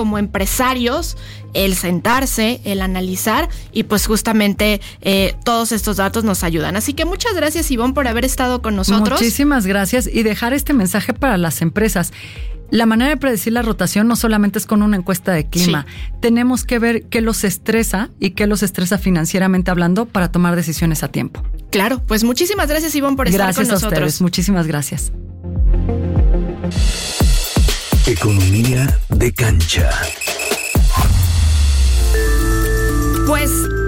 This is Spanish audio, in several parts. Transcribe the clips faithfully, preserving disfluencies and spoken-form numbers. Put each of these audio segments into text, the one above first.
como empresarios, el sentarse, el analizar y pues justamente eh, todos estos datos nos ayudan. Así que muchas gracias, Ivonne, por haber estado con nosotros. Muchísimas gracias y dejar este mensaje para las empresas. La manera de predecir la rotación no solamente es con una encuesta de clima. Sí. Tenemos que ver qué los estresa y qué los estresa financieramente hablando para tomar decisiones a tiempo. Claro, pues muchísimas gracias, Ivonne, por estar gracias con nosotros. Gracias a ustedes, muchísimas gracias. Economía de cancha. Pues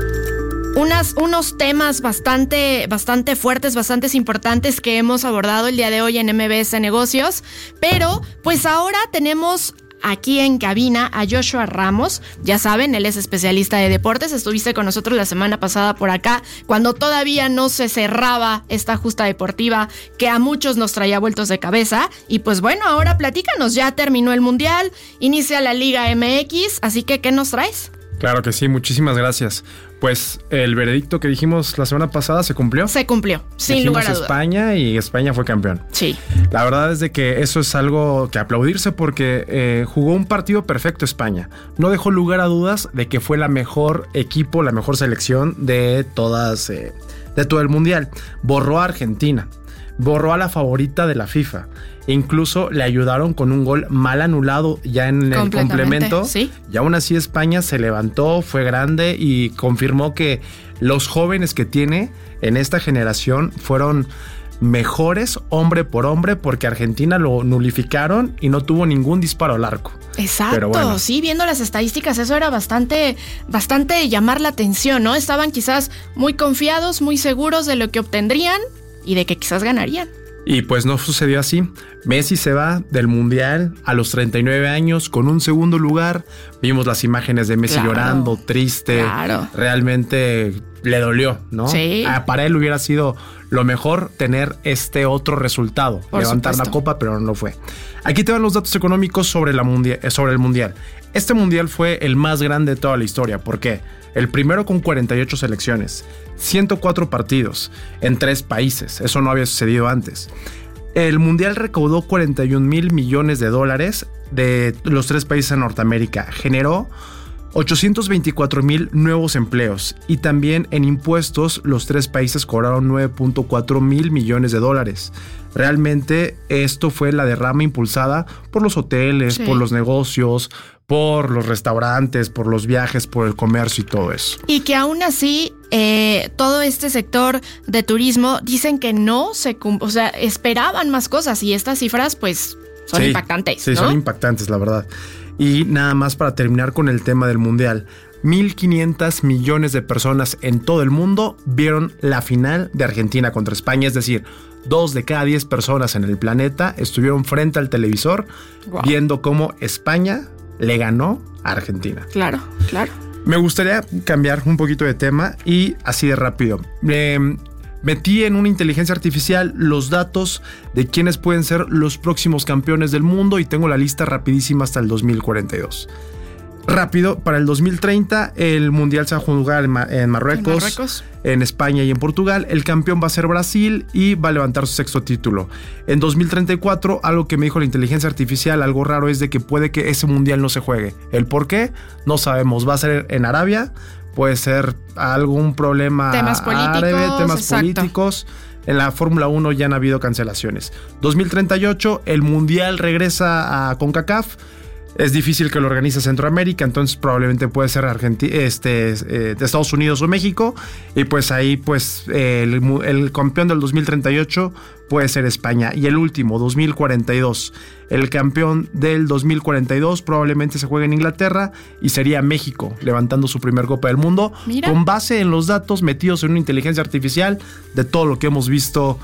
unas, unos temas bastante, bastante fuertes, bastante importantes que hemos abordado el día de hoy en M B S Negocios, pero pues ahora tenemos aquí en cabina a Joshua Ramos. Ya saben, él es especialista de deportes. Estuviste con nosotros la semana pasada por acá, cuando todavía no se cerraba esta justa deportiva que a muchos nos traía vueltos de cabeza. Y pues bueno, ahora platícanos, ya terminó el Mundial, inicia la Liga M X, así que ¿qué nos traes? Claro que sí, muchísimas gracias. Pues el veredicto que dijimos la semana pasada se cumplió. Se cumplió, sin dijimos lugar a duda. España y España fue campeón. Sí. La verdad es de que eso es algo que aplaudirse porque eh, jugó un partido perfecto España. No dejó lugar a dudas de que fue la mejor equipo, la mejor selección de todas, eh, de todo el Mundial. Borró a Argentina. Borró a la favorita de la FIFA. Incluso le ayudaron con un gol mal anulado ya en el complemento. ¿Sí? Y aún así España se levantó, fue grande y confirmó que los jóvenes que tiene en esta generación fueron mejores hombre por hombre, porque Argentina lo nulificaron y no tuvo ningún disparo al arco. Exacto, Pero bueno. Sí, viendo las estadísticas, eso era bastante, bastante llamar la atención, ¿no? Estaban quizás muy confiados, muy seguros de lo que obtendrían y de que quizás ganarían. Y pues no sucedió así. Messi se va del Mundial a los treinta y nueve años con un segundo lugar. Vimos las imágenes de Messi claro, llorando, triste. Claro. Realmente le dolió, ¿no? Sí. Ah, para él hubiera sido lo mejor tener este otro resultado. Por levantar supuesto. la copa, pero no lo fue. Aquí te van los datos económicos sobre, la mundial, sobre el Mundial. Este Mundial fue el más grande de toda la historia. ¿Por qué? El primero con cuarenta y ocho selecciones, ciento cuatro partidos en tres países. Eso no había sucedido antes. El Mundial recaudó cuarenta y un mil millones de dólares de los tres países en Norteamérica. Generó ochocientos veinticuatro mil nuevos empleos y también en impuestos los tres países cobraron nueve punto cuatro mil millones de dólares. Realmente esto fue la derrama impulsada por los hoteles, sí. por los negocios, por los restaurantes, por los viajes, por el comercio y todo eso. Y que aún así eh, todo este sector de turismo dicen que no se cumple, o sea, esperaban más cosas y estas cifras pues son sí, impactantes, Sí, ¿no? son impactantes, la verdad. Y nada más para terminar con el tema del Mundial. mil quinientos millones de personas en todo el mundo vieron la final de Argentina contra España. Es decir, dos de cada diez personas en el planeta estuvieron frente al televisor wow. viendo cómo España le ganó a Argentina. Claro, claro. Me gustaría cambiar un poquito de tema y así de rápido. Eh, metí en una inteligencia artificial los datos de quiénes pueden ser los próximos campeones del mundo y tengo la lista rapidísima hasta el dos mil cuarenta y dos. Rápido, para el dos mil treinta el Mundial se va a jugar en, Ma- en, Marruecos, en Marruecos, en España y en Portugal. El campeón va a ser Brasil y va a levantar su sexto título. En dos mil treinta y cuatro, algo que me dijo la inteligencia artificial, algo raro, es de que puede que ese Mundial no se juegue. ¿El por qué? No sabemos. Va a ser en Arabia, puede ser algún problema temas políticos, árabe, temas exacto. políticos. En la Fórmula uno ya han habido cancelaciones. dos mil treinta y ocho, el Mundial regresa a CONCACAF. Es difícil que lo organice Centroamérica, entonces probablemente puede ser Argentina, este, eh, de Estados Unidos o México. Y pues ahí pues eh, el, el campeón del dos mil treinta y ocho puede ser España. Y el último, dos mil cuarenta y dos. El campeón del dos mil cuarenta y dos probablemente se juegue en Inglaterra y sería México, levantando su primer Copa del Mundo. Mira. Con base en los datos metidos en una inteligencia artificial de todo lo que hemos visto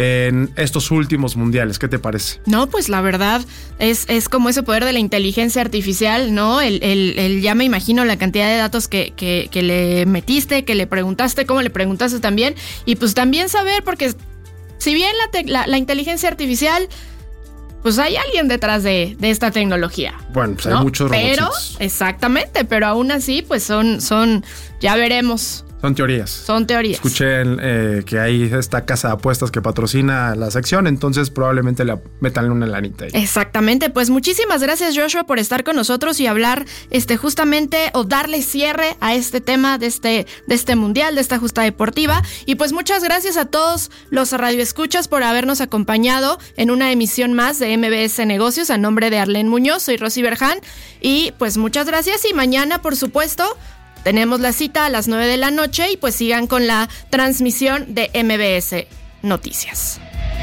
en estos últimos mundiales. ¿Qué te parece? No, pues la verdad es, es como ese poder de la inteligencia artificial, ¿no? El, el, el ya me imagino la cantidad de datos que, que, que le metiste, que le preguntaste, cómo le preguntaste también. Y pues también saber, porque si bien la, te, la, la inteligencia artificial, pues hay alguien detrás de, de esta tecnología. Bueno, pues ¿no? hay muchos robots. Pero, exactamente, pero aún así, pues son, son, ya veremos Son teorías. Son teorías. Escuché eh, que hay esta casa de apuestas que patrocina la sección, entonces probablemente le metan una lanita ahí. Exactamente, pues muchísimas gracias, Joshua, por estar con nosotros y hablar este justamente o darle cierre a este tema de este, de este mundial, de esta justa deportiva. Y pues muchas gracias a todos los radioescuchas por habernos acompañado en una emisión más de M B S Negocios. A nombre de Arlene Muñoz, soy Rosy Berján y pues muchas gracias y mañana, por supuesto, tenemos la cita a las nueve de la noche y pues sigan con la transmisión de M B S Noticias.